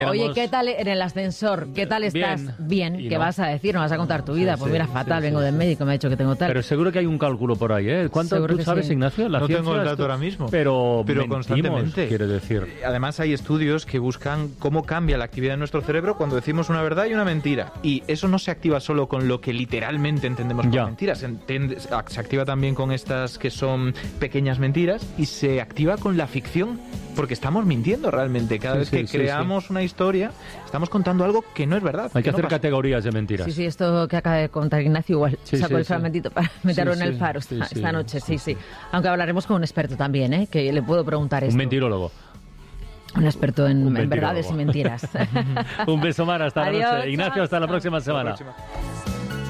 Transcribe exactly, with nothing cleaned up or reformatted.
Oye, ¿qué tal en el ascensor? ¿Qué tal estás? Bien. Bien. ¿Qué no. vas a decir? ¿No vas a contar tu vida? Sí, pues sí, mira, sí, fatal, sí, vengo sí, del sí. médico, me ha dicho que tengo tal. Pero seguro que hay un cálculo por ahí, ¿eh? ¿Cuánto Seguro tú que sabes, sí. Ignacio? La No ciencia tengo el dato esto- ahora mismo. Pero, Pero mentimos, constantemente. quiere decir. Además hay estudios que buscan cómo cambia la actividad de nuestro cerebro cuando decimos una verdad y una mentira. Y eso no se activa solo con lo que literalmente entendemos por Ya. mentiras. Se, entiende- se activa también con estas que son pequeñas mentiras y se activa con la ficción porque estamos mintiendo realmente. Cada Sí, vez sí, que sí, creamos una historia, estamos contando algo que no es verdad. Hay que no hacer pasó. categorías de mentiras. Sí, sí, esto que acaba de contar Ignacio igual. Sí, Sacó sí, el sí. fragmentito para meterlo Sí, en el sí, faro sí, esta, sí, esta noche, sí, sí, sí. Aunque hablaremos con un experto también, ¿eh? Que le puedo preguntar esto. Un mentirólogo. Un experto en, Un en mentirólogo. verdades y mentiras. Un beso, Mar, hasta la Adiós, noche. Ignacio, chao, hasta la chao. próxima Hasta la semana. próxima.